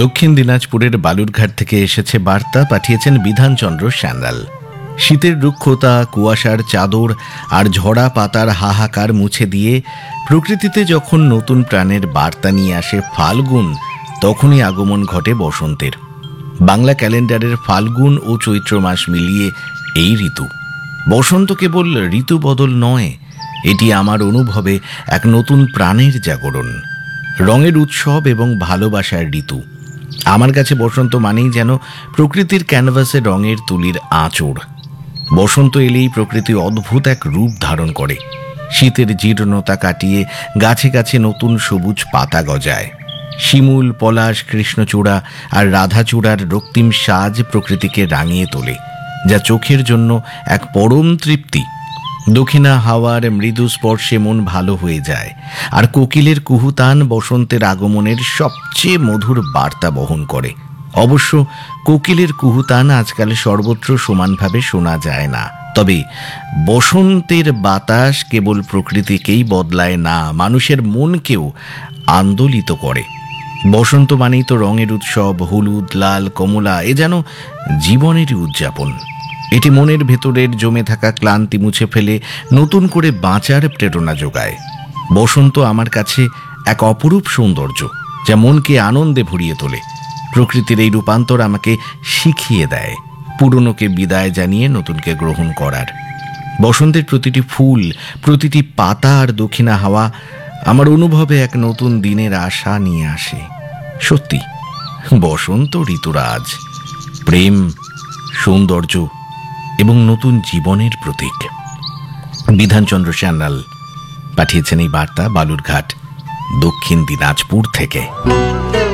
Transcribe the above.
দক্ষিণ দিনাজপুরের বালুরঘাট থেকে এসেছে বার্তা, পাঠিয়েছেন বিধানচন্দ্র সান্যাল। শীতের রুক্ষতা, কুয়াশার চাদর আর ঝরা পাতার হাহাকার মুছে দিয়ে প্রকৃতিতে যখন নতুন প্রাণের বার্তা নিয়ে আসে ফাল্গুন, তখনই আগমন ঘটে বসন্তের। বাংলা ক্যালেন্ডারের ফাল্গুন ও চৈত্র মাস মিলিয়ে এই ঋতু। বসন্ত কেবল ঋতু বদল নয়, এটি আমার অনুভবে এক নতুন প্রাণের জাগরণ, রঙের উৎসব এবং ভালোবাসার ঋতু। আমার কাছে বসন্ত মানেই যেন প্রকৃতির ক্যানভাসে রঙের তুলির আঁচড়। বসন্ত এলেই প্রকৃতি অদ্ভুত এক রূপ ধারণ করে। শীতের জীর্ণতা কাটিয়ে গাছে গাছে নতুন সবুজ পাতা গজায়। শিমুল, পলাশ, কৃষ্ণচূড়া আর রাধাচূড়ার রক্তিম সাজ প্রকৃতিকে রাঙিয়ে তোলে, যা চোখের জন্য এক পরম তৃপ্তি। দক্ষিণা হাওয়ার মৃদু স্পর্শে মন ভালো হয়ে যায়, আর কোকিলের কুহুতান বসন্তের আগমনের সবচেয়ে মধুর বার্তা বহন করে। অবশ্য কোকিলের কুহুতান আজকাল সর্বত্র সমানভাবে শোনা যায় না, তবে বসন্তের বাতাস কেবল প্রকৃতিকেই বদলায় না, মানুষের মনকেও আন্দোলিত করে। বসন্ত মানেই তো রঙের উৎসব, হলুদ, লাল, কমলা, এ যেন জীবনেরই উদযাপন। এটি মনের ভেতরের জমে থাকা ক্লান্তি মুছে ফেলে নতুন করে বাঁচার প্রেরণা যোগায়। বসন্ত আমার কাছে এক অপরূপ সৌন্দর্য, যা মনকে আনন্দে ভরিয়ে তোলে। প্রকৃতির এই রূপান্তর আমাকে শিখিয়ে দেয় পুরনোকে বিদায় জানিয়ে নতুনকে গ্রহণ করার। বসন্তের প্রতিটি ফুল, প্রতিটি পাতা আর দক্ষিণা হাওয়া আমার অনুভবে এক নতুন দিনের আশা নিয়ে আসে। সত্যি, বসন্ত ঋতুরাজ, প্রেম, সৌন্দর্য এবং নতুন জীবনের প্রতীক। বিধানচন্দ্র সান্যাল পাঠিয়েছেন এই বার্তা বালুরঘাট, দক্ষিণ দিনাজপুর থেকে।